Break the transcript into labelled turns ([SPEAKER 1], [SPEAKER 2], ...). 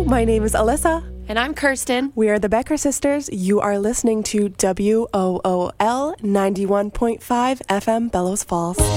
[SPEAKER 1] My name is Alyssa.
[SPEAKER 2] And I'm Kirsten.
[SPEAKER 1] We are the Becker Sisters. You are listening to WOOL 91.5 FM Bellows Falls.